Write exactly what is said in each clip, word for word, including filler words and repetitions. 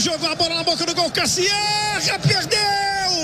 jogou a bola na boca do gol, Cassierra perdeu!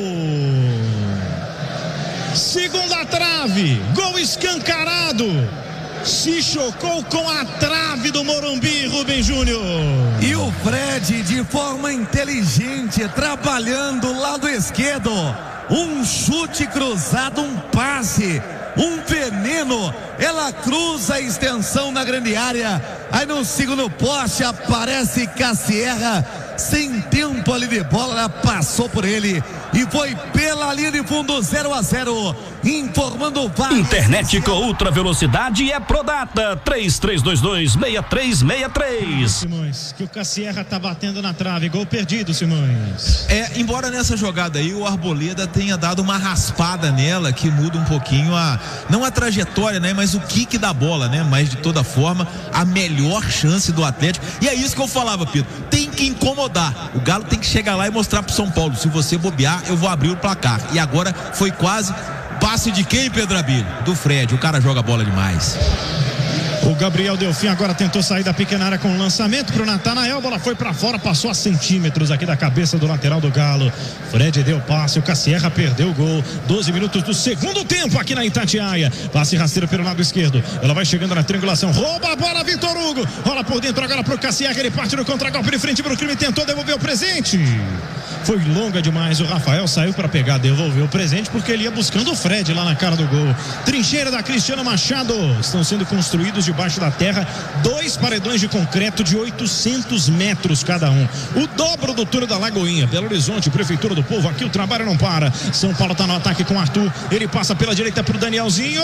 Segunda trave, gol escancarado. Se chocou com a trave do Morumbi, Rubens Júnior. E o Fred, de forma inteligente, trabalhando o lado esquerdo. Um chute cruzado, um passe, um veneno. Ela cruza a extensão na grande área. Aí no segundo poste aparece Cassierra. Sem tempo ali de bola, ela passou por ele e foi pela linha de fundo. Zero a zero, informando o V A R. Internet com ultra velocidade é Prodata. Três três dois dois, seis três seis três. Simões, que o Cassierra tá batendo na trave. Gol perdido, Simões. É, embora nessa jogada aí o Arboleda tenha dado uma raspada nela, que muda um pouquinho a, não a trajetória, né, mas o kick da bola, né, mas de toda forma a melhor chance do Atlético. E é isso que eu falava, Pedro, tem que incomodar. O Galo tem que chegar lá e mostrar pro São Paulo: se você bobear, eu vou abrir o placar. E agora foi quase passe de quem, Pedro Abílio? Do Fred. O cara joga bola demais. O Gabriel Delfim agora tentou sair da pequena área com o lançamento pro Natanael, a bola foi para fora, passou a centímetros aqui da cabeça do lateral do Galo. Fred deu passe, o Cassierra perdeu o gol. doze minutos do segundo tempo aqui na Itatiaia. Passe rasteiro pelo lado esquerdo, ela vai chegando na triangulação, rouba a bola, Vitor Hugo, rola por dentro agora pro Cassierra, ele parte no contra-golpe de frente pro crime, tentou devolver o presente. Foi longa demais, o Rafael saiu para pegar, devolveu o presente, porque ele ia buscando o Fred lá na cara do gol. Trincheira da Cristiano Machado, estão sendo construídos debaixo da terra dois paredões de concreto de oitocentos metros cada um, o dobro do túnel da Lagoinha. Belo Horizonte, Prefeitura do Povo, aqui o trabalho não para. São Paulo está no ataque com Arthur, ele passa pela direita pro Danielzinho,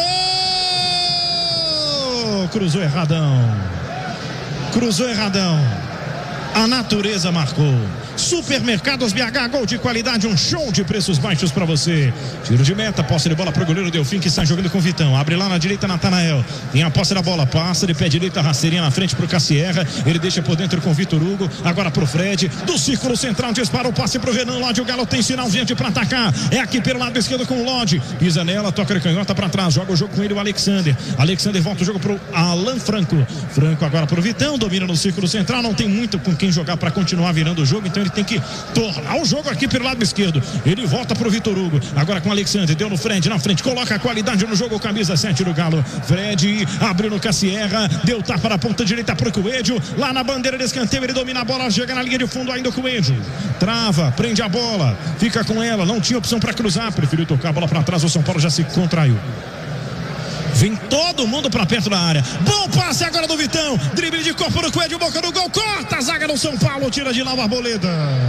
oh! Cruzou erradão, cruzou erradão, a natureza marcou. Supermercados B H, gol de qualidade, um show de preços baixos para você. Tiro de meta, posse de bola pro goleiro Delfim, que está jogando com o Vitão. Abre lá na direita, Natanael. Tem a posse da bola, passa de pé direita, rasteirinha na frente pro Cassierra. Ele deixa por dentro com o Vitor Hugo. Agora pro Fred, do círculo central, dispara o passe pro Renan Lodge. O Galo tem sinal diante para atacar. É aqui pelo lado esquerdo com o Lodge. Pisa nela, toca de canhota para trás. Joga o jogo com ele, o Alexander. Alexander volta o jogo pro Alan Franco. Franco agora pro Vitão, domina no círculo central. Não tem muito com quem jogar para continuar virando o jogo, então ele tem que tornar o jogo aqui pelo lado esquerdo. Ele volta pro Vitor Hugo, agora com o Alexandre, deu no Fred, na frente, coloca a qualidade no jogo, camisa sete do Galo. Fred abriu no Cassierra, deu tapa na ponta direita pro Coelho, lá na bandeira de escanteio, ele domina a bola, chega na linha de fundo ainda o Coelho, trava, prende a bola, fica com ela, não tinha opção para cruzar, preferiu tocar a bola para trás, o São Paulo já se contraiu. Vem todo mundo pra perto da área. Bom passe agora do Vitão. Drible de corpo no Coelho, boca do gol. Corta a zaga do São Paulo. Tira de lá o Arboleda.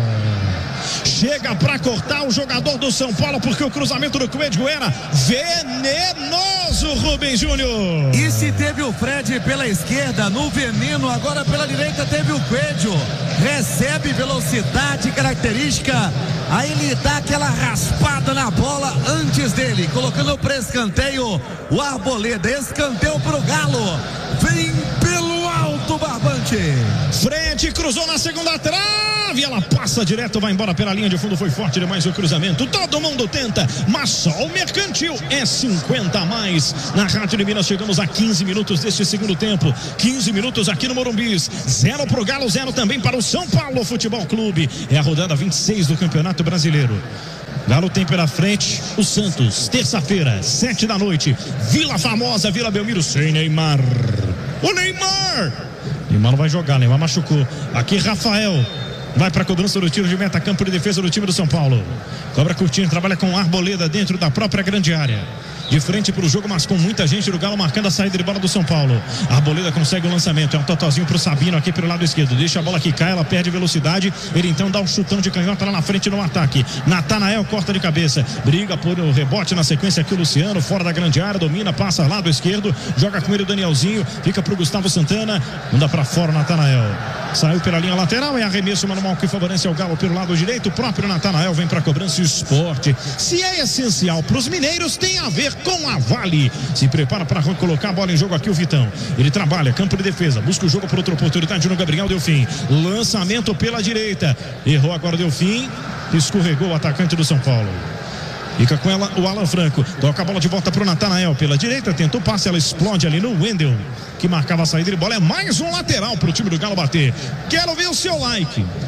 Chega pra cortar o jogador do São Paulo, porque o cruzamento do Coelho era venenoso, Rubens Júnior. E se teve o Fred pela esquerda, no veneno, agora pela direita teve o Coelho. Recebe velocidade característica. Aí ele dá aquela raspada na bola antes dele, colocando para escanteio o Arboleda. Escanteio pro Galo. Vem pelo alto, Barbante. Fred cruzou na segunda trave. Ela passa direto, vai embora pela linha de fundo. Foi forte demais o cruzamento. Todo mundo tenta, mas só o Mercantil é cinquenta a mais. Na Rádio de Minas, chegamos a quinze minutos deste segundo tempo. quinze minutos aqui no Morumbi. Zero pro Galo, zero também para o São Paulo Futebol Clube. É a rodada vinte e seis do Campeonato Brasileiro. Galo tem pela frente o Santos, terça-feira, sete da noite, Vila Famosa, Vila Belmiro, sem Neymar. O Neymar! Neymar não vai jogar, Neymar machucou. Aqui Rafael vai para a cobrança do tiro de meta, campo de defesa do time do São Paulo. Cobra curtinho, trabalha com Arboleda dentro da própria grande área. De frente para o jogo, mas com muita gente do Galo marcando a saída de bola do São Paulo. A Arboleda consegue o lançamento, é um totozinho para o Sabino aqui pelo lado esquerdo. Deixa a bola que cai, ela perde velocidade. Ele então dá um chutão de canhota lá na frente no ataque. Natanael corta de cabeça, briga por o rebote na sequência aqui o Luciano, fora da grande área, domina, passa lado esquerdo, joga com ele o Danielzinho, fica para o Gustavo Santana, manda para fora o Natanael. Saiu pela linha lateral, é arremesso manual que favorece ao Galo pelo lado direito. O próprio Natanael vem para a cobrança. Esporte, se é essencial para os mineiros, tem a ver com a Vale. Se prepara para colocar a bola em jogo aqui o Vitão. Ele trabalha, campo de defesa, busca o jogo por outra oportunidade no Gabriel Delfim. Lançamento pela direita. Errou agora Delfim. Escorregou o atacante do São Paulo. Fica com ela o Alan Franco. Toca a bola de volta para o Natanael. Pela direita, tentou passe, ela explode ali no Wendel, que marcava a saída de bola. É mais um lateral para o time do Galo bater. Quero ver o seu like.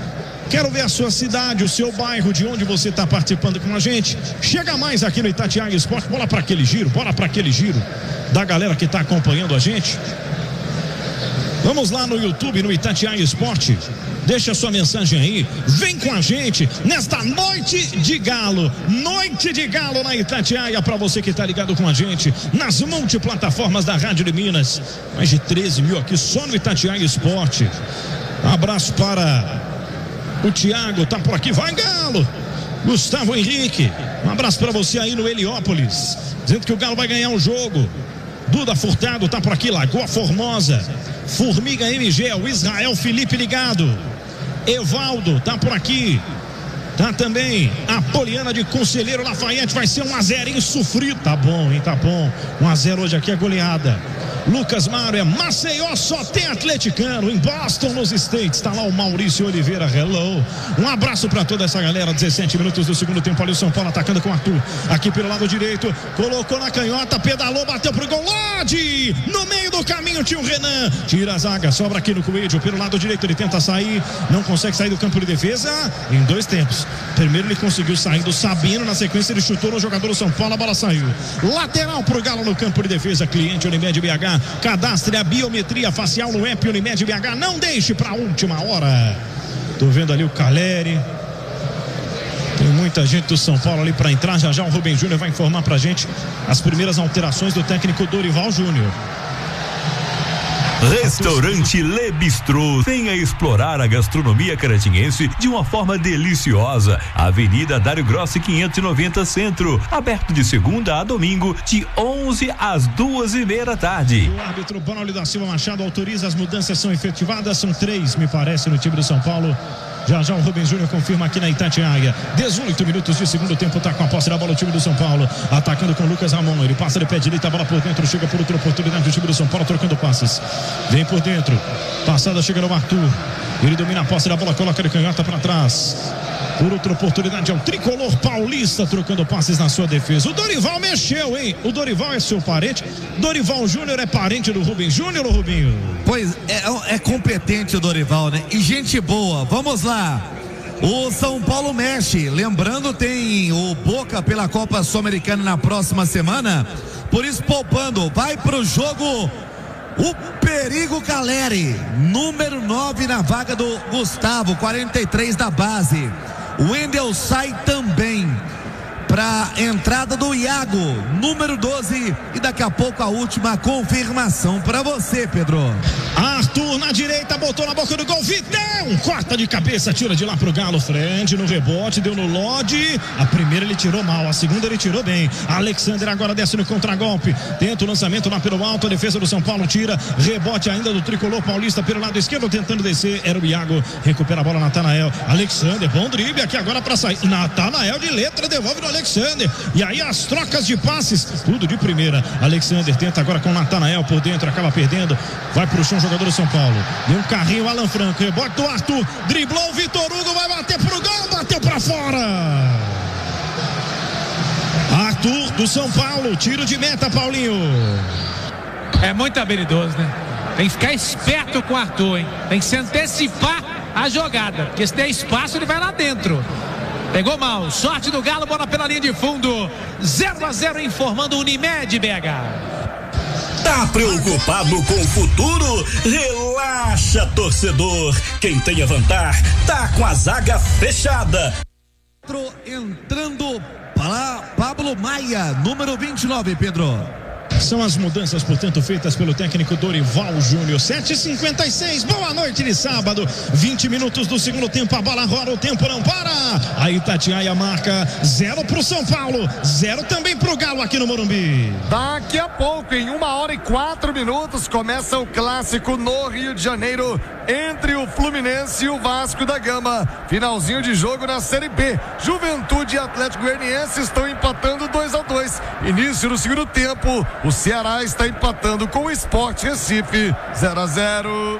Quero ver a sua cidade, o seu bairro, de onde você está participando com a gente. Chega mais aqui no Itatiaia Esporte. Bola para aquele giro, bola para aquele giro da galera que está acompanhando a gente. Vamos lá no YouTube, no Itatiaia Esporte. Deixa sua mensagem aí. Vem com a gente nesta noite de galo. Noite de galo na Itatiaia, para você que está ligado com a gente nas multiplataformas da Rádio de Minas. Mais de treze mil aqui só no Itatiaia Esporte. Abraço para o Thiago, tá por aqui, vai Galo. Gustavo Henrique, um abraço para você aí no Heliópolis, dizendo que o Galo vai ganhar o jogo. Duda Furtado tá por aqui, Lagoa Formosa. Formiga M G, o Israel Felipe ligado. Evaldo tá por aqui. Tá também a Poliana de Conselheiro Lafayette. Vai ser um a zero sofrido. Tá bom, hein, tá bom. um a zero hoje aqui é goleada. Lucas Mário, é Maceió, só tem atleticano. Em Boston, nos States, tá lá o Maurício Oliveira, hello. Um abraço pra toda essa galera. Dezessete minutos do segundo tempo ali, o São Paulo atacando com o Arthur, aqui pelo lado direito, colocou na canhota, pedalou, bateu pro gol, Lodi, no meio do caminho tinha o Renan, tira a zaga, sobra aqui no Coelho, pelo lado direito, ele tenta sair, não consegue sair do campo de defesa, em dois tempos. Primeiro ele conseguiu sair do Sabino, na sequência ele chutou no jogador do São Paulo, a bola saiu. Lateral pro Galo no campo de defesa, cliente Unimed B H. Cadastre a biometria facial no app Unimed B H. Não deixe para a última hora. Tô vendo ali o Caleri. Tem muita gente do São Paulo ali para entrar. Já já o Rubem Júnior vai informar pra gente as primeiras alterações do técnico Dorival Júnior. Restaurante Le Bistrô. Venha explorar a gastronomia caratinguense de uma forma deliciosa. Avenida Dário Grossi quinhentos e noventa Centro. Aberto de segunda a domingo, de onze às duas e meia da tarde. O árbitro Braulio da Silva Machado autoriza, as mudanças são efetivadas. São três, me parece, no time do São Paulo. Já já o Rubens Júnior confirma aqui na Itatiaia. dezoito minutos de segundo tempo, tá com a posse da bola o time do São Paulo, atacando com o Lucas Ramon. Ele passa de pé direito, a bola por dentro, chega por outra oportunidade do time do São Paulo, trocando passes. Vem por dentro, passada chega no Arthur. Ele domina a posse da bola, coloca de canhota para trás. Por outra oportunidade é o tricolor paulista, trocando passes na sua defesa. O Dorival mexeu, hein? O Dorival é seu parente. Dorival Júnior é parente do Rubens Júnior, ou Rubinho? Pois é, é competente o Dorival, né? E gente boa. Vamos lá. O São Paulo mexe. Lembrando, tem o Boca pela Copa Sul-Americana na próxima semana. Por isso, poupando. Vai pro jogo o Perigo Caleri, número nove na vaga do Gustavo, quarenta e três da base. O Wendel sai também para entrada do Iago, número doze, e daqui a pouco a última confirmação para você, Pedro. Arthur na direita, botou na boca do gol, Vitão, corta de cabeça, tira de lá pro Galo, frente no rebote, deu no Lodi. A primeira ele tirou mal, a segunda ele tirou bem. Alexander agora desce no contragolpe, tenta o lançamento lá pelo alto, a defesa do São Paulo tira, rebote ainda do tricolor paulista pelo lado esquerdo, tentando descer, era o Iago, recupera a bola, Natanael. Alexander, bom drible aqui agora para sair, Natanael de letra, devolve no Alexander, e aí as trocas de passes, tudo de primeira. Alexander tenta agora com Natanael por dentro, acaba perdendo, vai pro chão jogador do São Paulo, deu um carrinho, Alan Franco, rebote do Arthur, driblou o Vitor Hugo, vai bater pro gol, bateu pra fora. Arthur do São Paulo, tiro de meta, Paulinho. É muito habilidoso, né? Tem que ficar esperto com o Arthur, hein? Tem que se antecipar a jogada, porque se der espaço ele vai lá dentro. Pegou mal, sorte do Galo, bola pela linha de fundo, zero a zero, informando Unimed B H. Tá preocupado com o futuro? Relaxa, torcedor. Quem tem a Avantar tá com a zaga fechada. Entrando para Pablo Maia, número vinte e nove, Pedro. São as mudanças, portanto, feitas pelo técnico Dorival Júnior. sete e cinquenta e seis, boa noite de sábado, vinte minutos do segundo tempo, a bola rola, o tempo não para. A Itatiaia marca zero pro São Paulo, zero também pro Galo aqui no Morumbi. Daqui a pouco, em uma hora e quatro minutos, começa o clássico no Rio de Janeiro entre o Fluminense e o Vasco da Gama. Finalzinho de jogo na Série B. Juventude e Atlético Goianiense estão empatando dois a dois. Início do segundo tempo, o Ceará está empatando com o Sport Recife, zero a zero.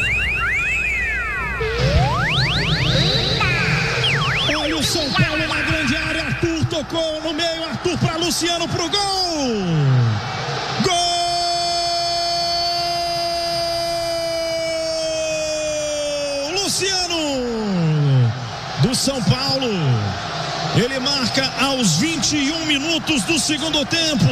Olha o São Paulo na grande área, Arthur tocou no meio, Arthur para Luciano pro gol. Gol! Luciano! do São Paulo. Ele marca aos vinte e um minutos do segundo tempo.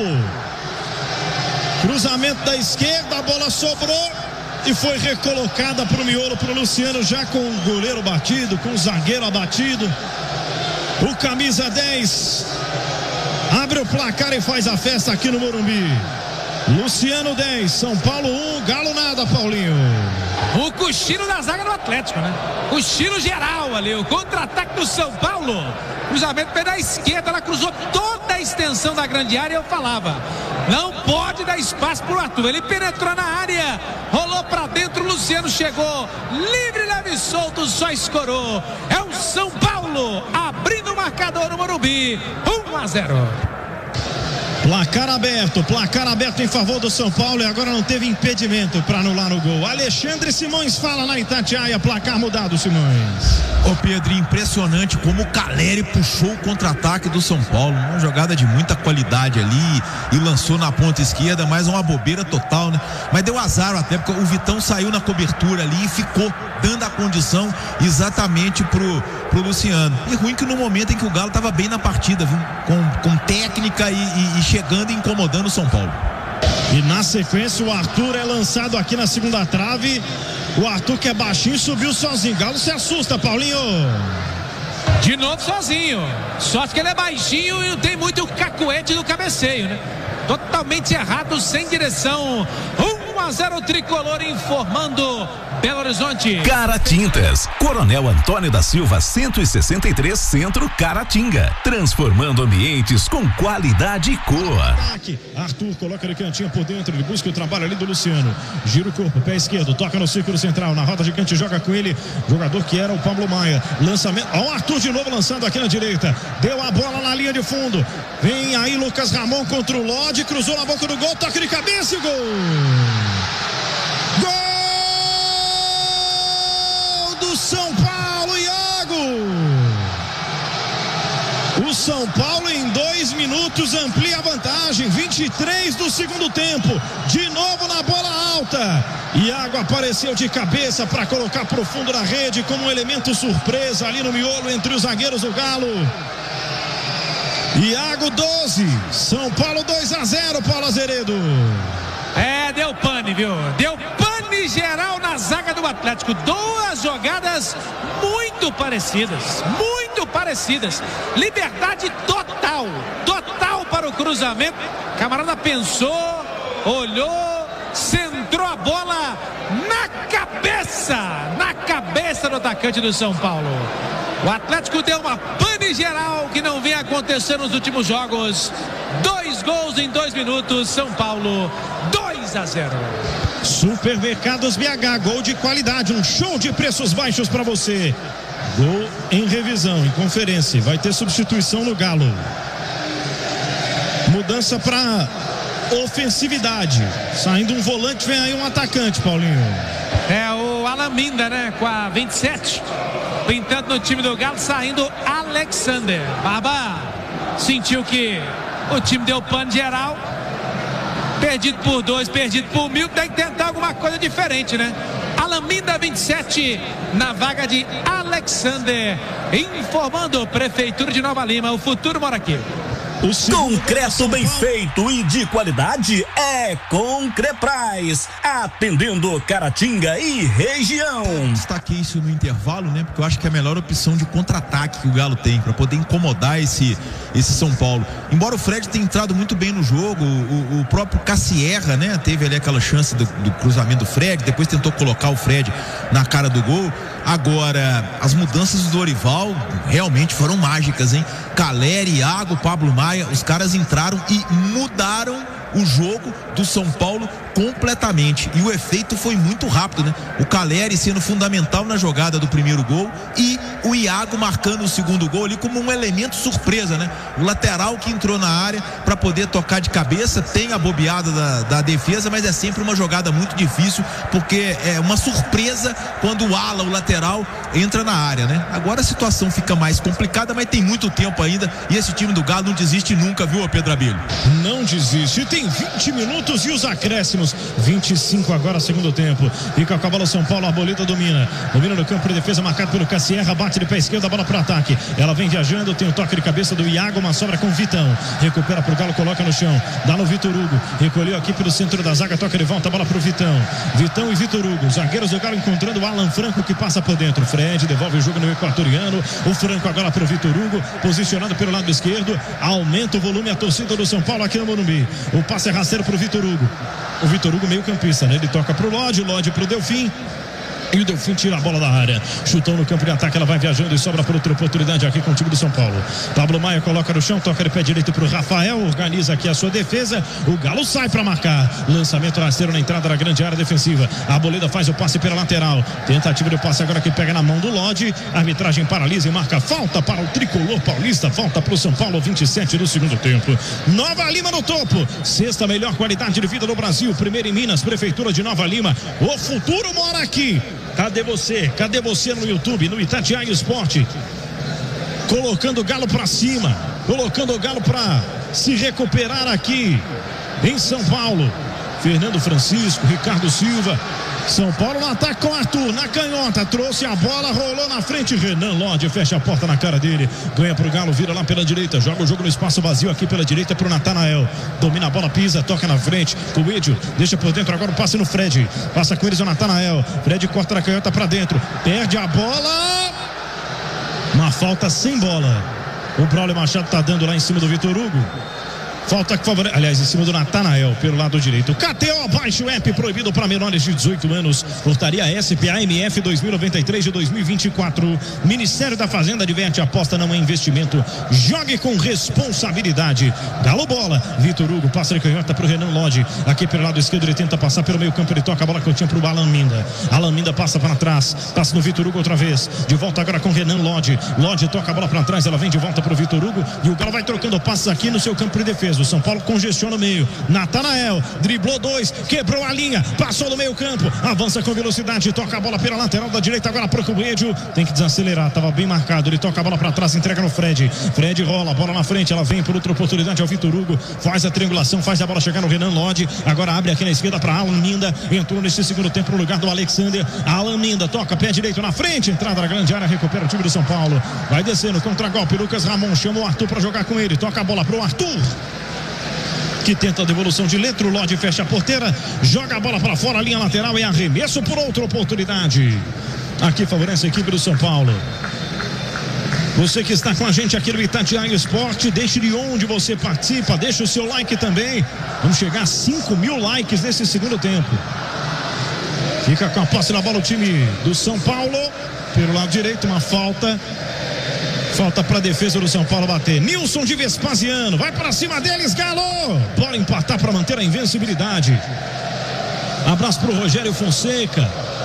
Cruzamento da esquerda, a bola sobrou e foi recolocada para o miolo, para o Luciano, já com o goleiro batido, com o zagueiro abatido. O camisa dez abre o placar e faz a festa aqui no Morumbi. Luciano dez, São Paulo um, Galo nada, Paulinho. O cochilo da zaga do Atlético, né? Cochilo geral ali, o contra-ataque do São Paulo. Cruzamento pela esquerda, ela cruzou toda a extensão da grande área. Eu falava, não pode dar espaço pro Arthur. Ele penetrou na área, rolou pra dentro, o Luciano chegou livre, leve e solto, só escorou. É o São Paulo abrindo o marcador no Morumbi, um a zero. Placar aberto, placar aberto em favor do São Paulo, e agora não teve impedimento para anular o gol. Alexandre Simões fala na Itatiaia, placar mudado, Simões. Ô Pedro, impressionante como o Caleri puxou o contra-ataque do São Paulo, uma jogada de muita qualidade ali e lançou na ponta esquerda, mais uma bobeira total, né? Mas deu azar até, porque o Vitão saiu na cobertura ali e ficou dando a condição exatamente pro, pro Luciano. E ruim que no momento em que o Galo estava bem na partida, viu? Com, com técnica e, e, e chegando e incomodando o São Paulo. E na sequência o Arthur é lançado aqui na segunda trave. O Arthur, que é baixinho, subiu sozinho. Galo se assusta, Paulinho. De novo sozinho. Sorte que ele é baixinho e não tem muito cacuete no cabeceio, né? Totalmente errado, sem direção. um a zero tricolor, informando Belo Horizonte. Caratintas, Coronel Antônio da Silva cento e sessenta e três, Centro, Caratinga, transformando ambientes com qualidade e cor. Arthur coloca de cantinho por dentro, ele busca o trabalho ali do Luciano, gira o corpo, pé esquerdo, toca no círculo central, na roda gigante, joga com ele, jogador que era o Pablo Maia, lançamento, ó, o Arthur de novo lançando aqui na direita, deu a bola na linha de fundo, vem aí Lucas Ramon contra o Lodi, cruzou na boca do gol, toque de cabeça e gol. São Paulo, Iago. O São Paulo em dois minutos amplia a vantagem, vinte e três do segundo tempo, de novo na bola alta. Iago apareceu de cabeça para colocar profundo na rede como um elemento surpresa ali no miolo entre os zagueiros do Galo. Iago doze, São Paulo dois a zero, Paulo Azeredo. É, deu pane, viu? Deu pane geral na zaga do Atlético. Duas jogadas muito parecidas, muito parecidas. Liberdade total, total para o cruzamento. Camarada pensou, olhou, centrou a bola na cabeça, na cabeça do atacante do São Paulo. O Atlético deu uma pane geral que não vem acontecendo nos últimos jogos. Dois gols em dois minutos, São Paulo dois a zero. Supermercados B H, gol de qualidade, um show de preços baixos para você. Gol em revisão, em conferência, vai ter substituição no Galo. Mudança para ofensividade, saindo um volante, vem aí um atacante, Paulinho. É o Alaminda, né, com a vinte e sete, pintando no time do Galo, saindo Alexander. Barba sentiu que o time deu pano geral, perdido por dois, perdido por mil, tem que tentar alguma coisa diferente, né? Alaminda vinte e sete na vaga de Alexander, informando Prefeitura de Nova Lima, o futuro mora aqui. Concreto bem feito e de qualidade é Concrepraz, atendendo Caratinga e região. Destaquei isso no intervalo, né? Porque eu acho que é a melhor opção de contra-ataque que o Galo tem para poder incomodar esse, esse São Paulo. Embora o Fred tenha entrado muito bem no jogo, o, o próprio Cassierra, né? Teve ali aquela chance do, do cruzamento do Fred, depois tentou colocar o Fred na cara do gol. Agora, as mudanças do Dorival realmente foram mágicas, hein? Caleri, Iago, Pablo Maia, os caras entraram e mudaram o jogo do São Paulo completamente, e o efeito foi muito rápido, né? O Caleri sendo fundamental na jogada do primeiro gol e o Iago marcando o segundo gol ali como um elemento surpresa, né? O lateral que entrou na área para poder tocar de cabeça, tem a bobeada da, da defesa, mas é sempre uma jogada muito difícil, porque é uma surpresa quando o ala, o lateral, entra na área, né? Agora a situação fica mais complicada, mas tem muito tempo ainda, e esse time do Galo não desiste nunca, viu, Pedro Abelho? Não desiste, tem vinte minutos e os acréscimos. minutos, vinte e cinco agora, segundo tempo. Fica com a bola o São Paulo, a Arboleda domina. Domina no campo de defesa, marcado pelo Cassierra, bate de pé esquerdo, a bola para o ataque. Ela vem viajando, tem o toque de cabeça do Iago, uma sobra com o Vitão. Recupera pro Galo, coloca no chão. Dá no Vitor Hugo. Recolheu aqui pelo centro da zaga, toca de volta, a bola pro Vitão. Vitão e Vitor Hugo. Os zagueiros do Galo encontrando o Alan Franco que passa por dentro. Fred devolve o jogo no equatoriano. O Franco agora pro Vitor Hugo, posicionado pelo lado esquerdo. Aumenta o volume a torcida do São Paulo aqui no Morumbi. O passe é rasteiro pro Vitor Hugo. O Vitor Hugo meio campista, né? Ele toca pro Lodge, Lodge pro Delfim. E o Delfim tira a bola da área. Chutou no campo de ataque, ela vai viajando e sobra para outra oportunidade aqui com o time do São Paulo. Pablo Maia coloca no chão, toca de pé direito para o Rafael, organiza aqui a sua defesa. O Galo sai para marcar. Lançamento rasteiro na entrada da grande área defensiva. A Arboleda faz o passe pela lateral. Tentativa de passe agora que pega na mão do Lodge. Arbitragem paralisa e marca falta para o tricolor paulista. Falta para o São Paulo, vinte e sete do segundo tempo. Nova Lima no topo. Sexta melhor qualidade de vida do Brasil. Primeiro em Minas, Prefeitura de Nova Lima. O futuro mora aqui. Cadê você? Cadê você no YouTube, no Itatiaia Esporte? Colocando o Galo pra cima, colocando o Galo pra se recuperar aqui em São Paulo. Fernando Francisco, Ricardo Silva. São Paulo no ataque com Arthur, na canhota, trouxe a bola, rolou na frente, Renan Lodge fecha a porta na cara dele, ganha pro Galo, vira lá pela direita, joga o jogo no espaço vazio aqui pela direita pro Natanael, domina a bola, pisa, toca na frente, o Edio deixa por dentro, agora o passe no Fred, passa com eles o Natanael, Fred corta na canhota pra dentro, perde a bola, uma falta sem bola, o Braulio Machado tá dando lá em cima do Vitor Hugo. Falta que favorece, aliás, em cima do Natanael, pelo lado direito. K T O, baixe o app, proibido para menores de dezoito anos. Portaria S P A M F dois mil e noventa e três de dois mil e vinte e quatro. Ministério da Fazenda adverte, aposta não é investimento. Jogue com responsabilidade. Galo bola. Vitor Hugo passa de canhota para o Renan Lodge. Aqui pelo lado esquerdo ele tenta passar pelo meio campo, ele toca a bola curtinha para o Alan Minda. Alan Minda passa para trás. Passa no Vitor Hugo outra vez. De volta agora com o Renan Lodge. Lodge toca a bola para trás, ela vem de volta para o Vitor Hugo. E o Galo vai trocando passos aqui no seu campo de defesa. O São Paulo congestiona o meio. Natanael driblou dois, quebrou a linha, passou no meio campo, avança com velocidade, toca a bola pela lateral da direita agora para o Coelho, tem que desacelerar, estava bem marcado, ele toca a bola para trás, entrega no Fred, Fred rola, a bola na frente, ela vem por outra oportunidade ao Vitor Hugo, faz a triangulação, faz a bola chegar no Renan Lodge, agora abre aqui na esquerda para Alan Minda, entrou nesse segundo tempo no lugar do Alexander, Alan Minda toca pé direito na frente, entrada na grande área, recupera o time do São Paulo, vai descendo, contra-golpe, Lucas Ramon chama o Arthur para jogar com ele, toca a bola para o Arthur, que tenta a devolução de letra, o Lodge fecha a porteira, joga a bola para fora, a linha lateral e arremesso por outra oportunidade. Aqui favorece a equipe do São Paulo. Você que está com a gente aqui no Itatiaia Esporte, deixe de onde você participa, deixe o seu like também. Vamos chegar a cinco mil likes nesse segundo tempo. Fica com a posse na bola o time do São Paulo, pelo lado direito, uma falta. Falta para a defesa do São Paulo bater. Nilson de Vespasiano, vai para cima deles, Galo. Bola empatar para manter a invencibilidade. Abraço para o Rogério Fonseca.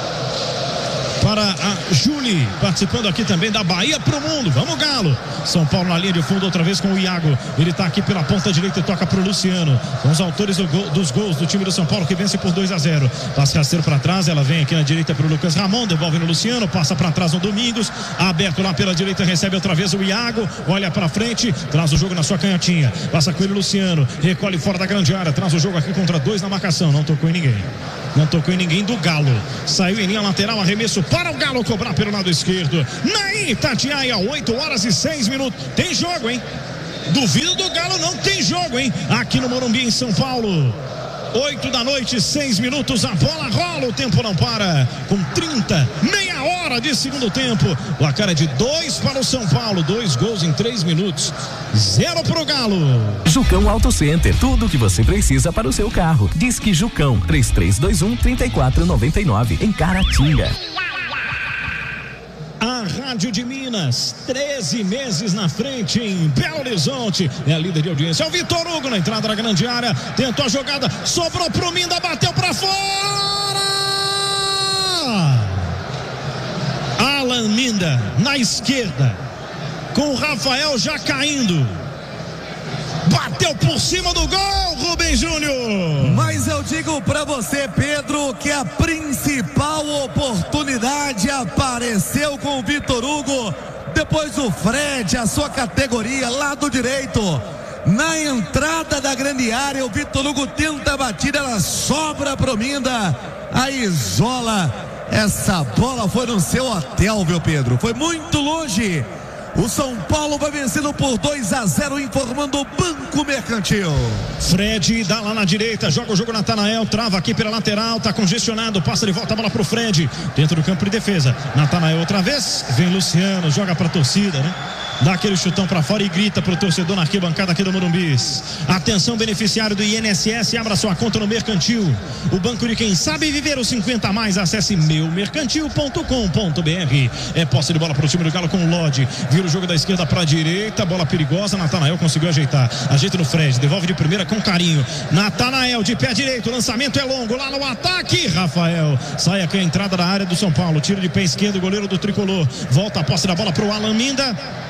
Para a Julie, participando aqui também da Bahia pro Mundo. Vamos, Galo. São Paulo na linha de fundo outra vez com o Iago. Ele tá aqui pela ponta direita e toca pro Luciano. São os autores do gol, dos gols do time do São Paulo, que vence por dois a zero. Passe rasteiro para trás, ela vem aqui na direita pro Lucas Ramon, devolve no Luciano, passa para trás no Domingos, aberto lá pela direita, recebe outra vez o Iago, olha para frente, traz o jogo na sua canhotinha. Passa com ele o Luciano, recolhe fora da grande área, traz o jogo aqui contra dois na marcação, não tocou em ninguém. Não tocou em ninguém do Galo. Saiu em linha lateral, arremesso para o Galo cobrar pelo lado esquerdo. Na Itatiaia, oito horas e seis minutos. Tem jogo, hein? Duvido do Galo, não tem jogo, hein? Aqui no Morumbi, em São Paulo. oito da noite, seis minutos, a bola rola, o tempo não para. Com trinta, meia hora de segundo tempo. Placar é de dois para o São Paulo, dois gols em três minutos. Zero para o Galo. Jucão Auto Center, tudo o que você precisa para o seu carro. Disque Jucão, três três dois um, três quatro nove nove, em Caratinga. A Rádio de Minas, treze meses na frente em Belo Horizonte, é a líder de audiência. É o Vitor Hugo na entrada da grande área, tentou a jogada, sobrou pro Minda, bateu pra fora. Alan Minda na esquerda, com o Rafael já caindo. Bateu por cima do gol, Rubem Júnior. Mas eu digo pra você, Pedro, que a principal oportunidade apareceu com o Vitor Hugo. Depois o Fred, a sua categoria, lado direito. na entrada da grande área. O Vitor Hugo tenta a batida, ela sobra pro Minda, aí isola. Essa bola foi no seu hotel, viu, Pedro? Foi muito longe. O São Paulo vai vencendo por dois a zero, informando o Banco Mercantil. Fred dá lá na direita, joga o jogo Natanael, trava aqui pela lateral, tá congestionado, passa de volta a bola pro Fred, dentro do campo de defesa. Natanael outra vez, vem Luciano, joga pra torcida, né? Dá aquele chutão pra fora e grita pro torcedor na arquibancada aqui do Morumbi. Atenção, beneficiário do I N S S, abra sua conta no Mercantil. O banco de quem sabe viver os cinquenta a mais. Acesse meu mercantil ponto com ponto b r. É posse de bola pro time do Galo com o Lodi. Vira o jogo da esquerda pra direita, bola perigosa. Natanael conseguiu ajeitar. Ajeita no Fred, devolve de primeira com carinho. Natanael de pé direito, lançamento é longo. Lá no ataque, Rafael. Sai aqui a entrada da área do São Paulo. Tiro de pé esquerdo, goleiro do Tricolor. Volta a posse da bola pro Alan Minda.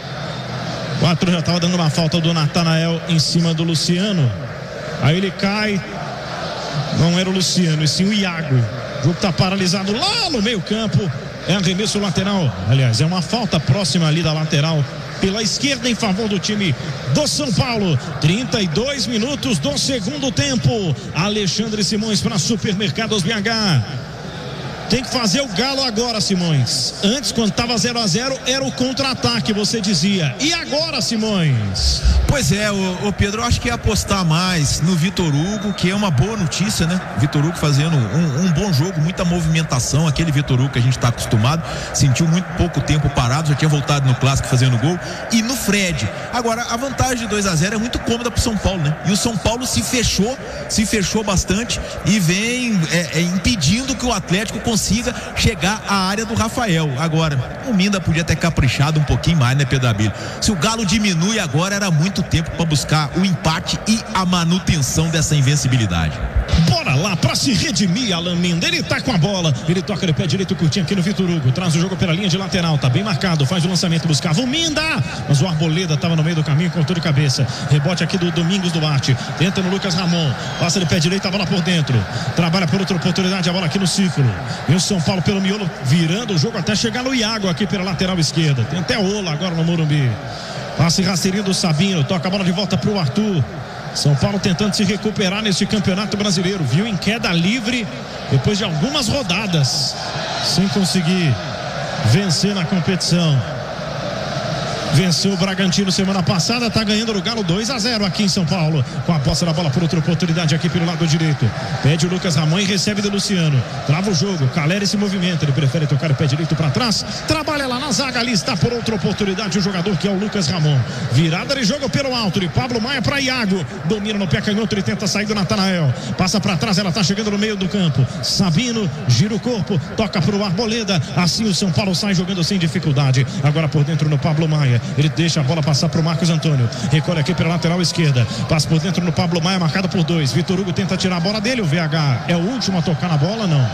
O árbitro já estava dando uma falta do Natanael em cima do Luciano. Aí ele cai. Não era o Luciano, e sim o Iago. O jogo está paralisado lá no meio campo. É arremesso lateral. Aliás, é uma falta próxima ali da lateral pela esquerda em favor do time do São Paulo. trinta e dois minutos do segundo tempo. Alexandre Simões para Supermercados B H. Tem que fazer o Galo agora, Simões. Antes, quando estava zero a zero, era o contra-ataque, você dizia. E agora, Simões? Pois é, o, o Pedro, eu acho que é apostar mais no Vitor Hugo, que é uma boa notícia, né? Vitor Hugo fazendo um, um bom jogo, muita movimentação. Aquele Vitor Hugo que a gente está acostumado, sentiu muito pouco tempo parado, já tinha voltado no clássico fazendo gol. E no Fred. Agora, a vantagem de dois a zero é muito cômoda pro São Paulo, né? E o São Paulo se fechou, se fechou bastante e vem é, é, impedindo que o Atlético consiga chegar à área do Rafael. Agora, o Minda podia ter caprichado um pouquinho mais, né, Pedro Abílio? Se o Galo diminui agora, era muito tempo para buscar o empate e a manutenção dessa invencibilidade. Bora lá pra se redimir, Alan Minda. Ele tá com a bola, ele toca de pé direito curtinho aqui no Vitor Hugo, traz o jogo pela linha de lateral, tá bem marcado, faz o lançamento, buscava o Minda, mas o Arboleda tava no meio do caminho, cortou de cabeça. Rebote aqui do Domingos Duarte, tenta no Lucas Ramon, passa de pé direito, a bola por dentro, trabalha por outra oportunidade, a bola aqui no círculo. E o São Paulo pelo miolo, virando o jogo até chegar no Iago aqui pela lateral esquerda. Tem até Ola agora no Morumbi. Passe rasteirinho do Sabino, toca a bola de volta pro Arthur. São Paulo tentando se recuperar nesse campeonato brasileiro. Viu em queda livre depois de algumas rodadas sem conseguir vencer na competição. Venceu o Bragantino semana passada, tá ganhando o Galo dois a zero aqui em São Paulo. Com a posse da bola por outra oportunidade aqui pelo lado direito. Pede o Lucas Ramon e recebe do Luciano. Trava o jogo, Caleri se movimenta, ele prefere tocar o pé direito para trás. Trabalha lá na zaga, ali está por outra oportunidade o jogador que é o Lucas Ramon. Virada de jogo pelo alto de Pablo Maia para Iago. Domina no pé canhoto, ele tenta sair do Natanael. Passa para trás, ela tá chegando no meio do campo. Sabino gira o corpo, toca pro Arboleda. Assim o São Paulo sai jogando sem dificuldade. Agora por dentro no Pablo Maia. Ele deixa a bola passar para o Marcos Antônio. Recolhe aqui pela lateral esquerda. Passa por dentro no Pablo Maia, marcado por dois. Vitor Hugo tenta tirar a bola dele. O V H é o último a tocar na bola, não.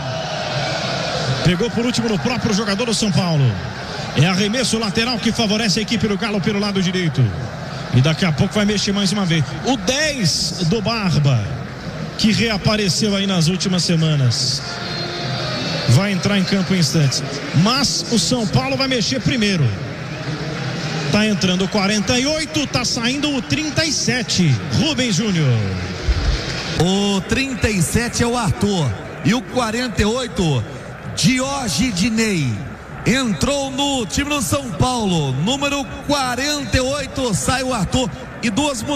Pegou por último no próprio jogador do São Paulo. É arremesso lateral que favorece a equipe do Galo pelo lado direito. E daqui a pouco vai mexer mais uma vez. O dez do Barba, que reapareceu aí nas últimas semanas, vai entrar em campo em instantes. Mas o São Paulo vai mexer primeiro. Tá entrando o quarenta e oito, tá saindo o trinta e sete. Rubens Júnior. O trinta e sete é o Arthur. E o quarenta e oito, Jorge Dinei. Entrou no time do São Paulo. Número quarenta e oito, sai o Arthur. E duas